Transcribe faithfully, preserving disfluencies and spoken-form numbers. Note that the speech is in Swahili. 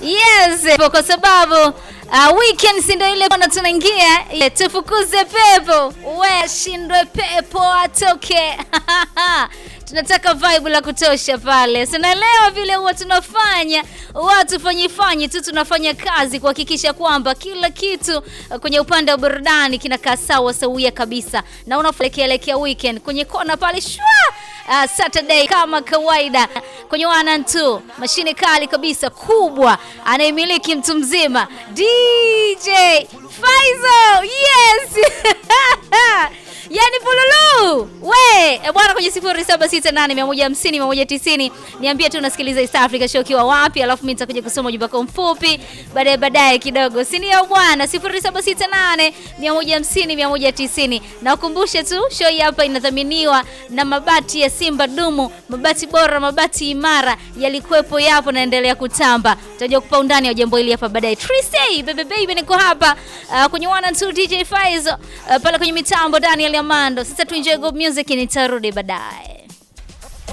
Yes, kwa sababu uh, weekend ndio ile bwana tunaingia, yeah, tufukuze pepo. We shindwe pepo atoke. Tunataka vibe la kutosha pale. Sinaelewa vile huwa tunafanya, watu fanyifanyi tu tunafanya kazi kuhakikisha kwamba kila kitu kwenye upande wa burudani kinakaa sawa sawia kabisa. Na unaelekea weekend kwenye kona pale shwa. Uh, Saturday kama kawaida kwenye one and two mashine kali kabisa kubwa anayemiliki mtu mzima D J Faizo. Yes. Yani Pululu. We, e bwana kwenye sifuri saba sita nane mia moja hamsini mia moja tisini niambie tu unasikiliza East Africa Show kiwa wapi, alafu mimi nitakuja kusoma ujumbe wako mfupi baadaye baadaye kidogo. Si ndio bwana? sifuri saba sita nane mia moja hamsini mia moja tisini. Na ukumbushe tu show hii hapa inadhaminiwa na mabati ya Simba Dumu, mabati bora, mabati imara, yalikuwepo yapo naendelea kutamba. Tutaje kupa undani wa jambo hili hapa baadaye. Trisay baby baby niko hapa uh, kwenye one and two D J Faizo uh, pale kwenye mitambo Daniel Amando. Sasa tu enjoy good music, nitarudi baadaye.